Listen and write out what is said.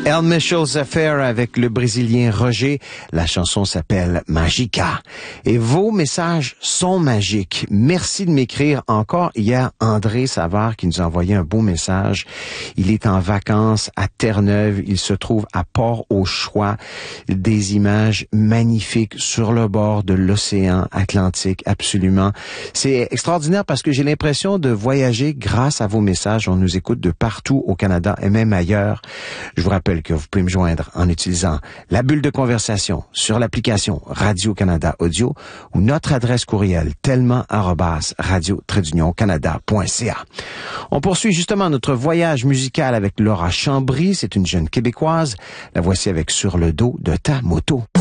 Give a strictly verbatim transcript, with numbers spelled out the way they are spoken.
El Mitchell's Affair avec le Brésilien Roger. La chanson s'appelle Magica. Et vos messages sont magiques. Merci de m'écrire. Encore hier, André Savard qui nous a envoyé un beau message. Il est en vacances à Terre-Neuve. Il se trouve à Port-au-Choix. Des images magnifiques sur le bord de l'océan Atlantique. Absolument. C'est extraordinaire parce que j'ai l'impression de voyager grâce à vos messages. On nous écoute de partout au Canada et même ailleurs. Je vous rappelle que vous pouvez me joindre en utilisant la bulle de conversation sur l'application Radio-Canada Audio ou notre adresse courriel tellement arobase radio trait d'union canada point c a. On poursuit justement notre voyage musical avec Laura Chambry. C'est une jeune Québécoise. La voici avec Sur le dos de ta moto.